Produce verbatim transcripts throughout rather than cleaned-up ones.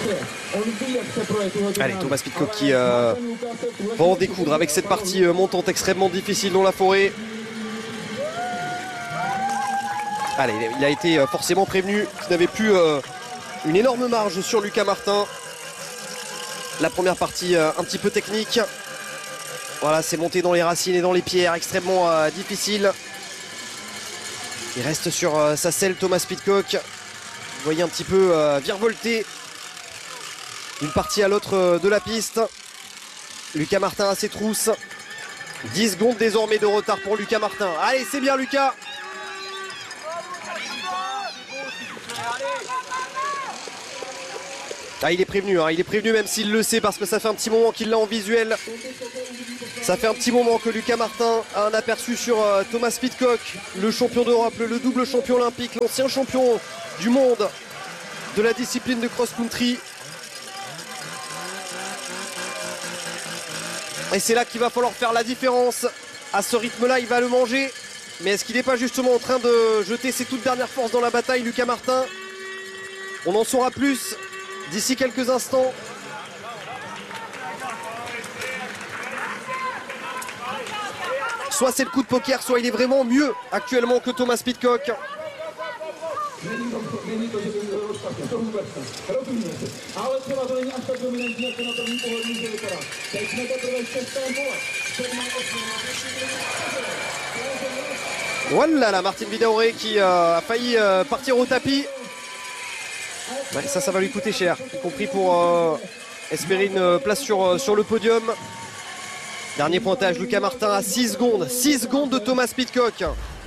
Allez, Thomas Pidcock qui euh, va en découdre avec cette partie euh, montante extrêmement difficile dans la forêt. Allez, il a été euh, forcément prévenu qu'il n'avait plus euh, une énorme marge sur Lucas Martin. La première partie euh, un petit peu technique. Voilà, c'est monté dans les racines et dans les pierres, extrêmement euh, difficile. Il reste sur euh, sa selle, Thomas Pidcock. Vous voyez un petit peu euh, virevolter d'une partie à l'autre euh, de la piste. Lucas Martin à ses trousses. dix secondes désormais de retard pour Lucas Martin. Allez, c'est bien Lucas. Ah, il est prévenu, hein. Il est prévenu même s'il le sait parce que ça fait un petit moment qu'il l'a en visuel. Ça fait un petit moment que Lucas Martin a un aperçu sur euh, Thomas Pidcock, le champion d'Europe, le, le double champion olympique, l'ancien champion du monde de la discipline de cross-country. Et c'est là qu'il va falloir faire la différence. À ce rythme-là, il va le manger. Mais est-ce qu'il n'est pas justement en train de jeter ses toutes dernières forces dans la bataille, Lucas Martin? On en saura plus d'ici quelques instants. Soit c'est le coup de poker, soit il est vraiment mieux actuellement que Thomas Pidcock. Voilà la Martin Vidauré qui euh, a failli euh, partir au tapis. Ouais, ça, ça va lui coûter cher, y compris pour euh, espérer une place sur, euh, sur le podium. Dernier pointage, Lucas Martin à six secondes. six secondes de Thomas Pidcock.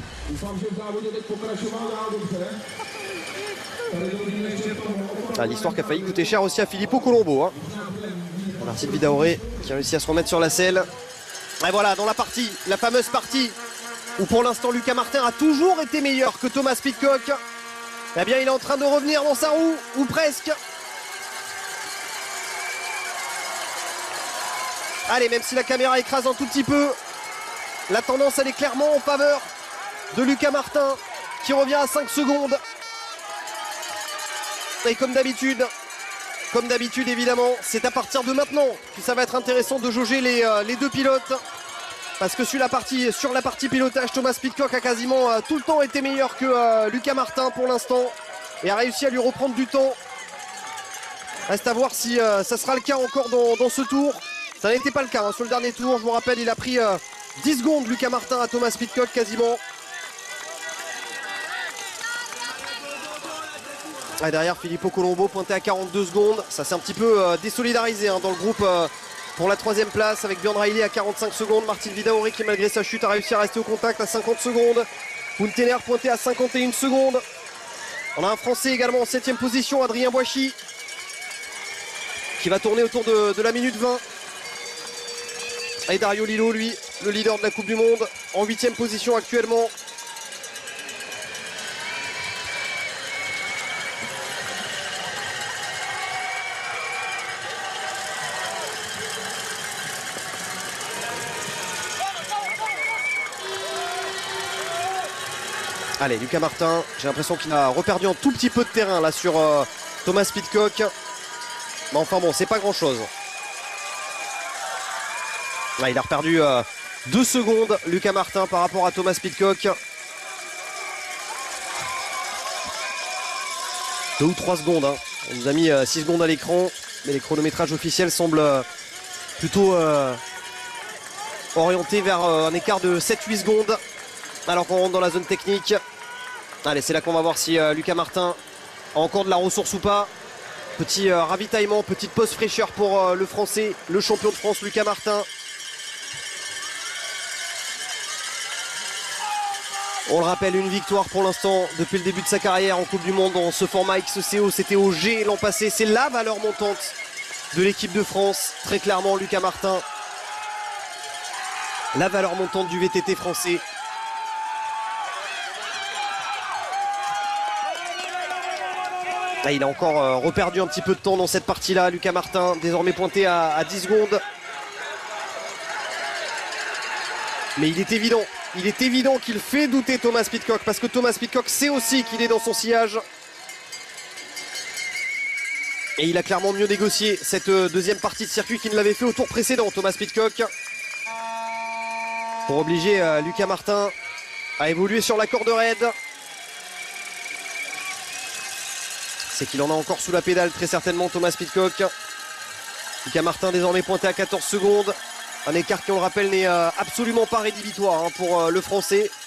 Ah, l'histoire qui a failli coûter cher aussi à Filippo Colombo. Hein. Martin Vidauré qui a réussi à se remettre sur la selle. Et voilà, dans la partie, la fameuse partie où pour l'instant Lucas Martin a toujours été meilleur que Thomas Pidcock. Eh bien, il est en train de revenir dans sa roue, ou presque. Allez, même si la caméra écrase un tout petit peu, la tendance, elle est clairement en faveur de Lucas Martin, qui revient à cinq secondes. Et comme d'habitude, comme d'habitude, évidemment, c'est à partir de maintenant que ça va être intéressant de jauger les, euh, les deux pilotes. Parce que sur la partie, sur la partie pilotage, Thomas Pidcock a quasiment euh, tout le temps été meilleur que euh, Lucas Martin pour l'instant. Et a réussi à lui reprendre du temps. Reste à voir si euh, ça sera le cas encore dans, dans ce tour. Ça n'était pas le cas hein, sur le dernier tour. Je vous rappelle, il a pris euh, dix secondes Lucas Martin à Thomas Pidcock quasiment. Ah, derrière, Filippo Colombo pointé à quarante-deux secondes. Ça s'est un petit peu euh, désolidarisé hein, dans le groupe euh, pour la troisième place avec Björn Riley à quarante-cinq secondes. Martin Vidauré qui malgré sa chute a réussi à rester au contact à cinquante secondes. Puntener pointé à cinquante et une secondes. On a un Français également en septième position, Adrien Boichy, qui va tourner autour de, de la minute vingt. Et Dario Lillo, lui, le leader de la Coupe du Monde, en huitième position actuellement. Allez, Lucas Martin, j'ai l'impression qu'il a reperdu un tout petit peu de terrain là sur euh, Thomas Pidcock. Mais enfin bon, c'est pas grand chose. Là, il a reperdu euh, deux secondes, Lucas Martin, par rapport à Thomas Pidcock. deux ou trois secondes. Hein. On nous a mis euh, six secondes à l'écran, mais les chronométrages officiels semblent euh, plutôt euh, orientés vers euh, un écart de sept huit secondes. Alors qu'on rentre dans la zone technique. Allez, c'est là qu'on va voir si euh, Lucas Martin a encore de la ressource ou pas. Petit euh, ravitaillement, petite pause fraîcheur pour euh, le Français, le champion de France Lucas Martin. On le rappelle, une victoire pour l'instant depuis le début de sa carrière en Coupe du Monde dans ce format X C O. C'était au G l'an passé. C'est la valeur montante de l'équipe de France. Très clairement, Lucas Martin. La valeur montante du V T T français. Là, il a encore euh, reperdu un petit peu de temps dans cette partie-là, Lucas Martin, désormais pointé à, à dix secondes. Mais il est évident, il est évident qu'il fait douter Thomas Pidcock, parce que Thomas Pidcock sait aussi qu'il est dans son sillage. Et il a clairement mieux négocié cette deuxième partie de circuit qu'il ne l'avait fait au tour précédent, Thomas Pidcock. Pour obliger euh, Lucas Martin à évoluer sur la corde raide. C'est qu'il en a encore sous la pédale très certainement, Thomas Pidcock. Lucas Martin désormais pointé à quatorze secondes. Un écart qui, on le rappelle, n'est euh, absolument pas rédhibitoire hein, pour euh, le Français.